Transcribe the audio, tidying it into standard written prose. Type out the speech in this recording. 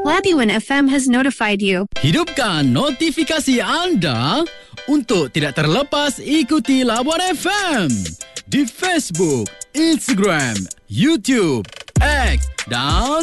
Labuan FM has notified you. Hidupkan notifikasi anda untuk tidak terlepas ikuti Labuan FM di Facebook, Instagram, YouTube, X dan